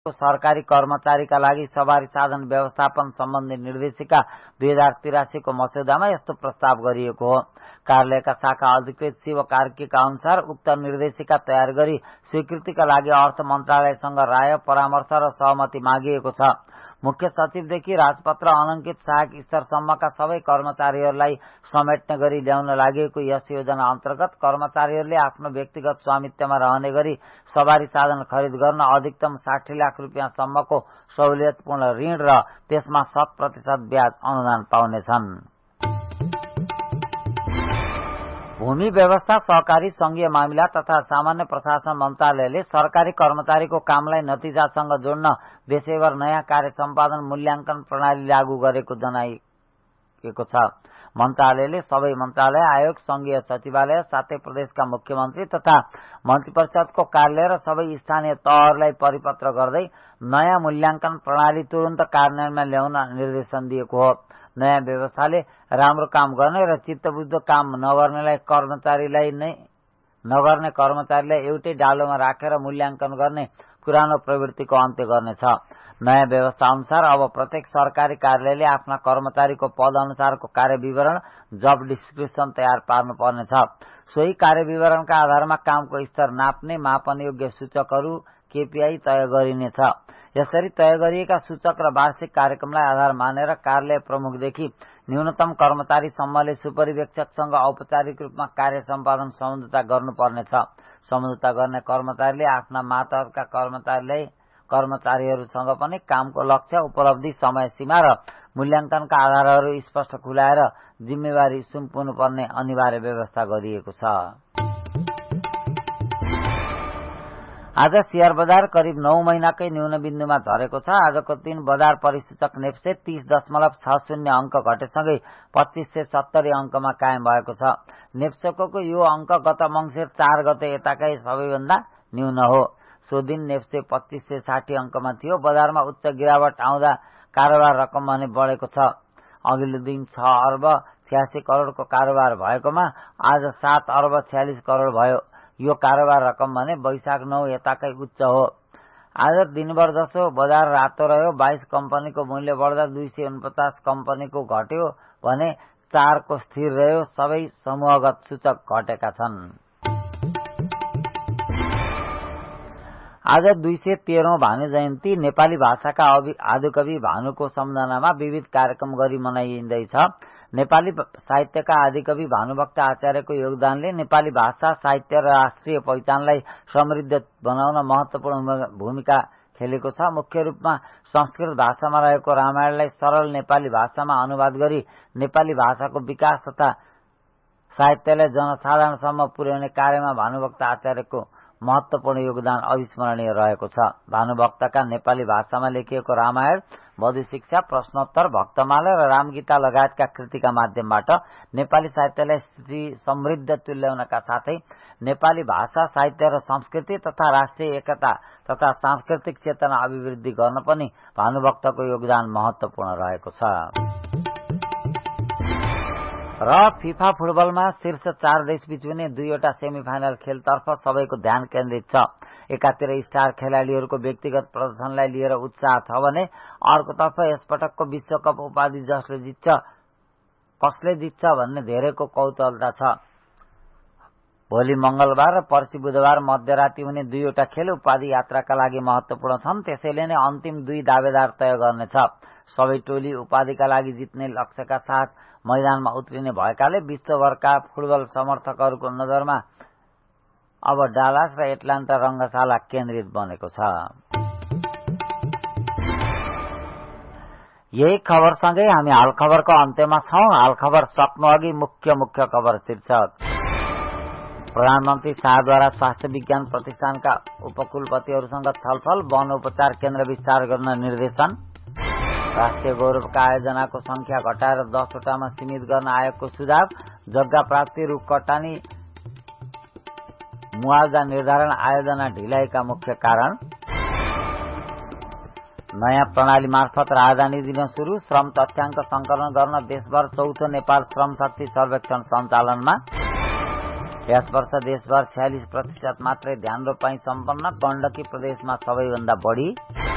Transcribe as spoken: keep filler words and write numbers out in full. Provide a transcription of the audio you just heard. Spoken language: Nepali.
सरकारी कर्मचारीका लागि सवारी साधन व्यवस्थापन सम्बन्धी निर्देशिका दुई हजार तिरासी को मस्यौदामा यस्तो प्रस्ताव गरिएको हो। कार्यालयका शाखा अधिकृत शिव कार्कीका अनुसार उक्त निर्देशिका तयार गरी स्वीकृतिका लागि अर्थ मन्त्रालयसँग राय परामर्श र सहमति मागिएको छ। मुख्य सचिवदेखि राजपत्र अनंकित सहायक स्तरसम्मका सबै कर्मचारीहरूलाई समेट्ने गरी ल्याउन लागेको यस योजना अन्तर्गत कर्मचारीहरूले आफ्नो व्यक्तिगत स्वामित्वमा रहने गरी सवारी साधन खरिद गर्न अधिकतम साठी लाख रुपियाँसम्मको सहुलियतपूर्ण ऋण र त्यसमा शत प्रतिशत ब्याज अनुदान पाउनेछन्। भूमि व्यवस्था, सहकारी संघीय मामिला तथा सामान्य प्रशासन मन्त्रालयले सरकारी कर्मचारीको कामलाई नतिजासँग जोड्न देशैभर नयाँ कार्य सम्पादन मूल्याङ्कन प्रणाली लागू गरेको जनाइएको छ। मन्त्रालयले सबै मन्त्रालय, आयोग, संघीय सचिवालय साथै प्रदेशका मुख्यमन्त्री तथा मन्त्री परिषदको कार्यालय र सबै स्थानीय तहहरूलाई परिपत्र गर्दै नयाँ मूल्याङ्कन प्रणाली तुरन्त कार्यान्वयनमा ल्याउन निर्देशन दिएको हो। नयाँ व्यवस्थाले राम्रो काम गर्ने र चित्तबुझ्दो काम नगर्नेलाई कर्मचारीलाई नै नगर्ने कर्मचारीलाई एउटै डालोमा राखेर मूल्याङ्कन गर्ने पुरानो प्रवृत्तिको अन्त्य गर्नेछ। नयाँ व्यवस्था अनुसार अब प्रत्येक सरकारी कार्यालयले आफ्ना कर्मचारीको पद अनुसारको कार्य विवरण जब डिस्क्रिप्सन तयार पार्नुपर्नेछ। सोही कार्य विवरणका आधारमा कामको स्तर नाप्ने मापन योग्य सूचकहरू केपीआई तय गरिनेछ। यसरी तय गरिएका सूचक र वार्षिक कार्यक्रमलाई आधार मानेर कार्यालय प्रमुखदेखि न्यूनतम कर्मचारीसम्मले सुपरिवेक्षकसँग औपचारिक रूपमा कार्य सम्पादन सम्झौता गर्नुपर्नेछ। सम्झौता गर्ने कर्मचारीले आफ्ना मातहतका कर्मचारीलाई कर्मचारीहरूसँग पनि कामको लक्ष्य, उपलब्धि, समय सीमा र मूल्याङ्कनका आधारहरू स्पष्ट खुलाएर जिम्मेवारी सुम्पुनुपर्ने अनिवार्य व्यवस्था गरिएको छ। आज शेयर बजार करिब नौ महिनाकै न्यून बिन्दुमा झरेको छ। आजको दिन बजार परिसूचक नेप्से तीस दशमलव छ शून्य अंक घटेसँगै पच्चीस सय सत्तरी अंकमा कायम भएको छ। नेप्सेको यो अंक गत मंसिर चार गते यताकै सबैभन्दा न्यून हो। सो दिन नेप्से पच्चीस सय साठी अंकमा थियो। बजारमा उच्च गिरावट आउँदा कारोबार रकम भने बढेको छ। अघिल्लो दिन छ अर्ब छ्यासी करोड़को कारोबार भएकोमा आज सात अर्ब छ्यालिस करोड़ भयो। यो कारोबार रकम भने वैशाख नौ यताकै उच्च हो। आज दिनभर जसो बजार रातो रह्यो। बाइस कम्पनीको मूल्य बढ्दा दुई सय उनपचास कम्पनीको घट्यो भने चारको स्थिर रह्यो। सबै समूहगत सूचक घटेका छन्। आज दुई सय तेह्रौं भानु जयन्ती नेपाली भाषाका आदिकवि भानुको सम्झनामा विविध कार्यक्रम गरी मनाइँदैछ। नेपाली साहित्यका आदिकवि भानुभक्त आचार्यको योगदानले नेपाली भाषा, साहित्य र राष्ट्रिय पहिचानलाई समृद्ध बनाउन महत्वपूर्ण भूमिका खेलेको छ। मुख्य रूपमा संस्कृत भाषामा रहेको रामायणलाई सरल नेपाली भाषामा अनुवाद गरी नेपाली भाषाको विकास तथा साहित्यलाई जनसाधारणसम्म पुर्याउने कार्यमा भानुभक्त आचार्यको महत्वपूर्ण योगदान अविस्मरणीय रहेको छ। भानुभक्तका नेपाली भाषामा लेखिएको रामायण, वधु शिक्षा, प्रश्नोत्तर, भक्तमाला र रामगीता लगायतका कृतिका माध्यमबाट नेपाली साहित्यलाई समृद्ध तुल्याउनका साथै नेपाली भाषा, साहित्य र संस्कृति तथा राष्ट्रिय एकता तथा सांस्कृतिक चेतना अभिवृद्धि गर्न पनि भानुभक्तको योगदान महत्वपूर्ण रहेको छ। र फिफा फुटबलमा शीर्ष चार देशबीच हुने दुईवटा सेमिफाइनल खेलतर्फ सबैको ध्यान केन्द्रित छ। एकातिर स्टार खेलाड़ीहरूको व्यक्तिगत प्रदर्शनलाई लिएर उत्साह छ भने अर्कोतर्फ यसपटकको विश्वकप उपाधि जसले जित्छ कसले जित्छ भन्ने धेरैको कौतूहलता छ। भोलि मंगलबार र पर्सि बुधबार मध्यराति हुने दुईवटा खेल उपाधि यात्राका लागि महत्वपूर्ण छन्। त्यसैले नै अन्तिम दुई दावेदार तय गर्नेछ। सबै टोली उपाधिका लागि जित्ने लक्ष्यका साथ मैदानमा उत्रिने भएकाले विश्वभरका फुटबल समर्थकहरूको नजरमा अब डालास र एटलान्टा रंगशाला केन्द्रित बनेको छ। यही खबरसँगै हामी हाल खबरको अन्त्यमा छौं। हाल खबर सक्नु अघि मुख्य मुख्य खबर शीर्षक। प्रधानमन्त्री शाहद्वारा स्वास्थ्य विज्ञान प्रतिष्ठानका उपकुलपतिहरूसँग छलफल, वन उपचार केन्द्र विस्तार गर्न निर्देशन। राष्ट्रिय गौरवका आयोजनाको संख्या घटाएर दसवटामा सीमित गर्न आयोगको सुझाव। जग्गा प्राप्ति, रुख कटानी, मुआवजा निर्धारण आयोजना ढिलाइका मुख्य कारण। नयाँ प्रणाली मार्फत राजधानी दिन शुरू। श्रम तथ्याङ्क संकलन गर्न देशभर चौथो नेपाल श्रम शक्ति सर्वेक्षण सञ्चालनमा। यस वर्ष देशभर छयालिस प्रतिशत मात्रै ध्यान रोपाई सम्पन्न। गण्डकी प्रदेशमा सबैभन्दा बढी।